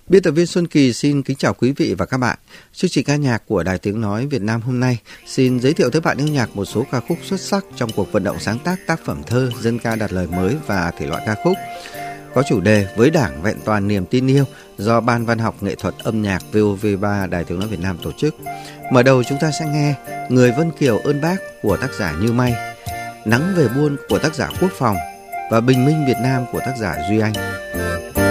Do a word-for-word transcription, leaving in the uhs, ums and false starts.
Biên tập viên Xuân Kỳ xin kính chào quý vị và các bạn. Chương trình ca nhạc của Đài Tiếng Nói Việt Nam hôm nay xin giới thiệu tới bạn yêu nhạc một số ca khúc xuất sắc trong cuộc vận động sáng tác tác phẩm thơ, dân ca đặt lời mới và thể loại ca khúc. Có chủ đề Với Đảng vẹn toàn niềm tin yêu do Ban Văn học Nghệ thuật âm nhạc vê o vê ba Đài Tiếng Nói Việt Nam tổ chức. Mở đầu chúng ta sẽ nghe Người Vân Kiều ơn Bác của tác giả Như May, Nắng về buôn của tác giả Quốc Phòng và Bình minh Việt Nam của tác giả Duy Anh.